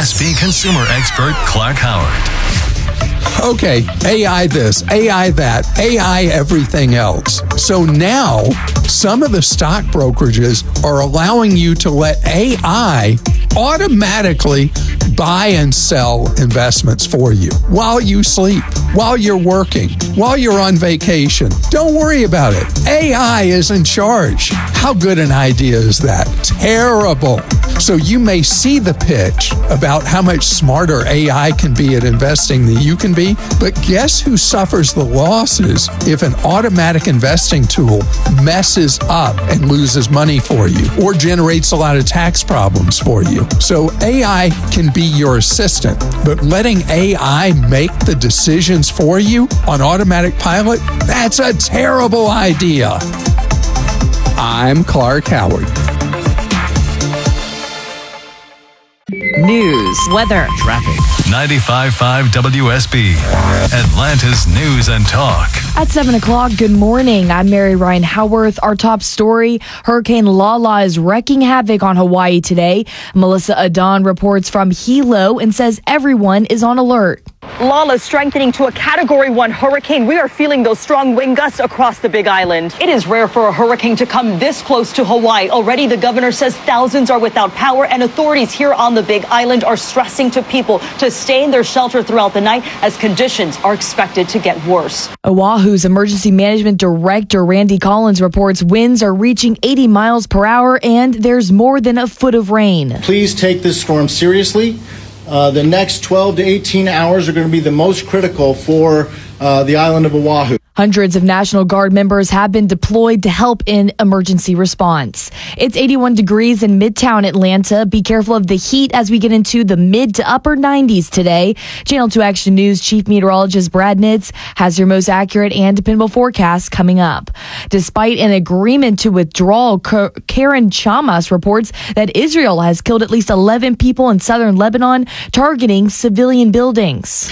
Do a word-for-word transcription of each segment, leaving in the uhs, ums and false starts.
S B consumer expert Clark Howard. Okay, A I this, A I that, A I everything else. So now, some of the stock brokerages are allowing you to let A I automatically buy and sell investments for you while you sleep, while you're working, while you're on vacation. Don't worry about it. A I is in charge. How good an idea is that? Terrible. So you may see the pitch about how much smarter A I can be at investing than you can be, but guess who suffers the losses if an automatic investing tool messes up and loses money for you or generates a lot of tax problems for you? So A I can be your assistant, but letting A I make the decisions for you on automatic pilot, that's a terrible idea. I'm Clark Howard. News, weather, traffic. ninety-five point five W S B, Atlanta's News and Talk. At seven o'clock, good morning. I'm Mary Ryan Howarth. Our top story, Hurricane Lala is wreaking havoc on Hawaii today. Melissa Adon reports from Hilo and says everyone is on alert. Lala strengthening to a Category one hurricane. We are feeling those strong wind gusts across the Big Island. It is rare for a hurricane to come this close to Hawaii. Already, the governor says thousands are without power, and authorities here on the Big Island are stressing to people to stay in their shelter throughout the night as conditions are expected to get worse. Oahu's Emergency Management Director Randy Collins reports winds are reaching eighty miles per hour and there's more than a foot of rain. Please take this storm seriously. Uh, the next twelve to eighteen hours are going to be the most critical for uh, the island of Oahu. Hundreds of National Guard members have been deployed to help in emergency response. It's eighty-one degrees in Midtown Atlanta. Be careful of the heat as we get into the mid to upper nineties today. Channel two Action News Chief Meteorologist Brad Nitz has your most accurate and dependable forecast coming up. Despite an agreement to withdraw, Karen Chamas reports that Israel has killed at least eleven people in southern Lebanon, targeting civilian buildings.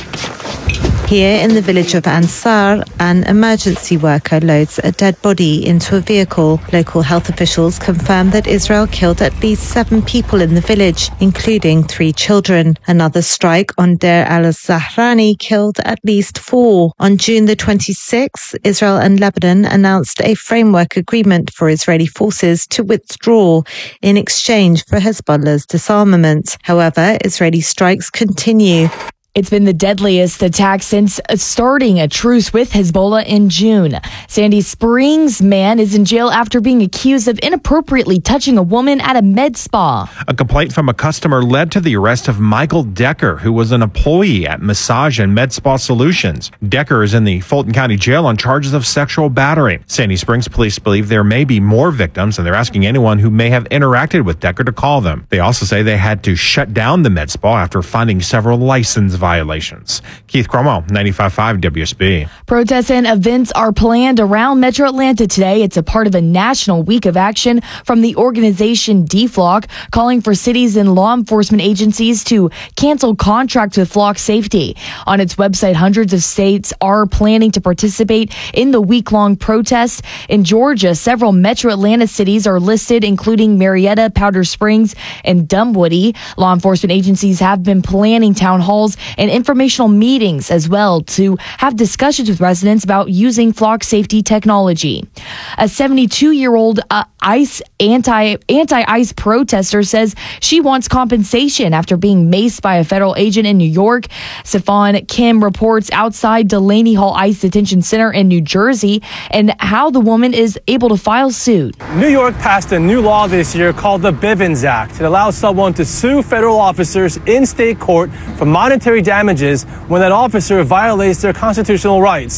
Here in the village of Ansar, an emergency worker loads a dead body into a vehicle. Local health officials confirm that Israel killed at least seven people in the village, including three children. Another strike on Deir al-Zahrani killed at least four. On June the twenty-sixth, Israel and Lebanon announced a framework agreement for Israeli forces to withdraw in exchange for Hezbollah's disarmament. However, Israeli strikes continue. It's been the deadliest attack since starting a truce with Hezbollah in June. Sandy Springs man is in jail after being accused of inappropriately touching a woman at a med spa. A complaint from a customer led to the arrest of Michael Decker, who was an employee at Massage and Med Spa Solutions. Decker is in the Fulton County Jail on charges of sexual battery. Sandy Springs police believe there may be more victims, and they're asking anyone who may have interacted with Decker to call them. They also say they had to shut down the med spa after finding several license violations. Keith Cromwell, ninety-five point five W S B. Protests and events are planned around Metro Atlanta today. It's a part of a national week of action from the organization D Flock, calling for cities and law enforcement agencies to cancel contracts with Flock Safety. On its website, hundreds of states are planning to participate in the week-long protest. In Georgia, several Metro Atlanta cities are listed, including Marietta, Powder Springs, and Dunwoody. Law enforcement agencies have been planning town halls and informational meetings as well to have discussions with residents about using Flock Safety technology. A seventy-two-year-old uh, ICE anti anti-ICE protester says she wants compensation after being maced by a federal agent in New York. Sifan Kim reports outside Delaney Hall ICE Detention Center in New Jersey and how the woman is able to file suit. New York passed a new law this year called the Bivens Act. It allows someone to sue federal officers in state court for monetary damages when that officer violates their constitutional rights.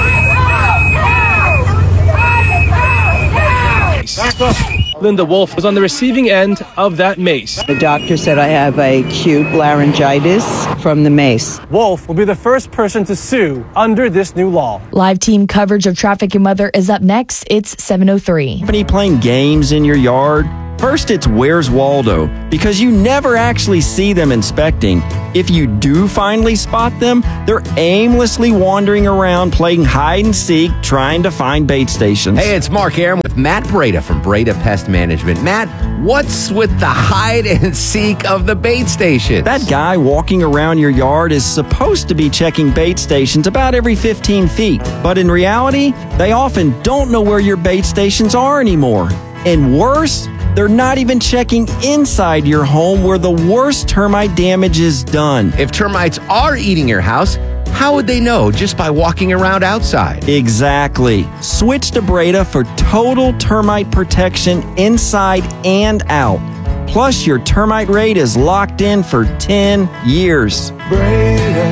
Linda Wolf was on the receiving end of that mace. The doctor said I have acute laryngitis from the mace. Wolf will be the first person to sue under this new law. Live team coverage of Traffic and Weather is up next. It's seven oh three. Company playing games in your yard? First, it's Where's Waldo, because you never actually see them inspecting. If you do finally spot them, they're aimlessly wandering around playing hide and seek, trying to find bait stations. Hey, it's Mark Aram with Matt Breda from Breda Pest Management. Matt, what's with the hide and seek of the bait stations? That guy walking around your yard is supposed to be checking bait stations about every fifteen feet. But in reality, they often don't know where your bait stations are anymore. And worse, they're not even checking inside your home where the worst termite damage is done. If termites are eating your house, how would they know just by walking around outside? Exactly. Switch to Breda for total termite protection inside and out. Plus, your termite rate is locked in for ten years. Breda,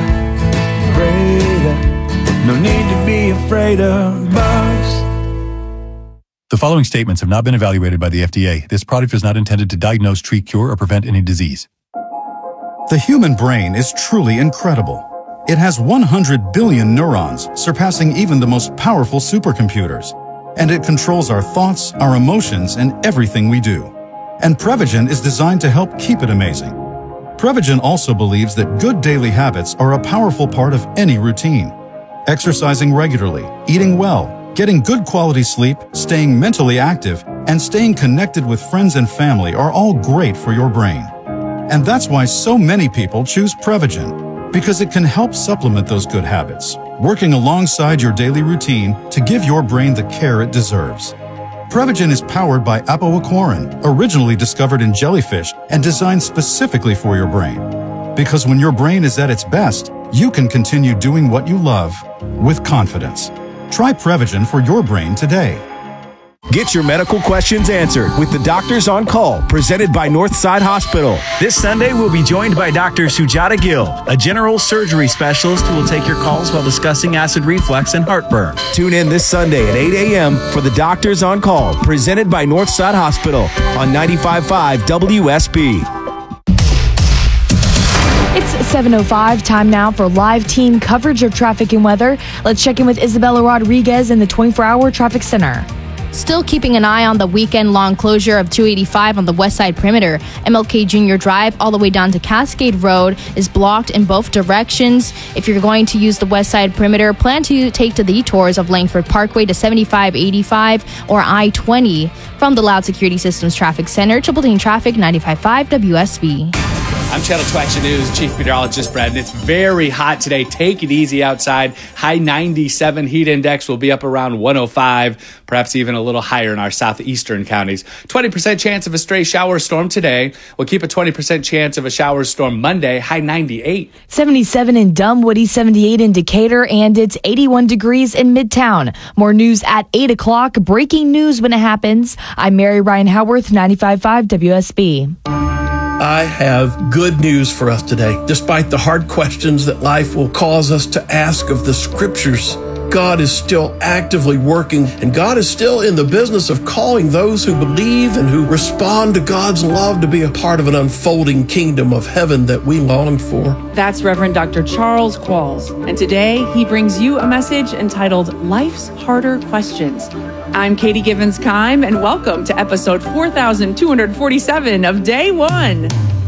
Breda, no need to be afraid of bugs. The following statements have not been evaluated by the F D A. This product is not intended to diagnose, treat, cure, or prevent any disease. The human brain is truly incredible. It has one hundred billion neurons, surpassing even the most powerful supercomputers. And it controls our thoughts, our emotions, and everything we do. And Prevagen is designed to help keep it amazing. Prevagen also believes that good daily habits are a powerful part of any routine. Exercising regularly, eating well, getting good quality sleep, staying mentally active, and staying connected with friends and family are all great for your brain. And that's why so many people choose Prevagen, because it can help supplement those good habits, working alongside your daily routine to give your brain the care it deserves. Prevagen is powered by apoaquarin, originally discovered in jellyfish and designed specifically for your brain. Because when your brain is at its best, you can continue doing what you love with confidence. Try Prevagen for your brain today. Get your medical questions answered with the Doctors on Call, presented by Northside Hospital. This Sunday, we'll be joined by Doctor Sujata Gill, a general surgery specialist who will take your calls while discussing acid reflux and heartburn. Tune in this Sunday at eight a.m. for the Doctors on Call, presented by Northside Hospital on ninety-five point five W S B. It's seven oh five, time now for live team coverage of traffic and weather. Let's check in with Isabella Rodriguez in the twenty-four hour traffic center. Still keeping an eye on the weekend-long closure of two eighty-five on the west side perimeter. M L K Junior Drive all the way down to Cascade Road is blocked in both directions. If you're going to use the west side perimeter, plan to take the detours of Langford Parkway to seventy-five eighty-five or I twenty. From the Loud Security Systems Traffic Center, Triple Team Traffic, ninety-five point five W S B. I'm Channel two Action News Chief Meteorologist Brad, and it's very hot today. Take it easy outside. High ninety-seven heat index will be up around one oh five, perhaps even a little higher in our southeastern counties. twenty percent chance of a stray shower storm today. We'll keep a twenty percent chance of a shower storm Monday, high ninety-eight. seventy-seven in Dunwoody, seventy-eight in Decatur, and it's eighty-one degrees in Midtown. More news at eight o'clock. Breaking news when it happens. I'm Mary Ryan Howarth, ninety-five point five W S B. I have good news for us today. Despite the hard questions that life will cause us to ask of the scriptures, God is still actively working, and God is still in the business of calling those who believe and who respond to God's love to be a part of an unfolding kingdom of heaven that we long for. That's Reverend Doctor Charles Qualls, and today he brings you a message entitled Life's Harder Questions. I'm Katie Givens-Kime, and welcome to episode four thousand two hundred forty-seven of Day One.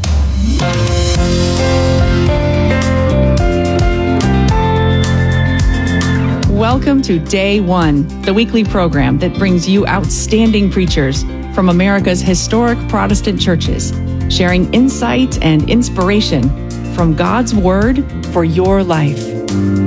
Welcome to Day One, the weekly program that brings you outstanding preachers from America's historic Protestant churches, sharing insight and inspiration from God's Word for your life.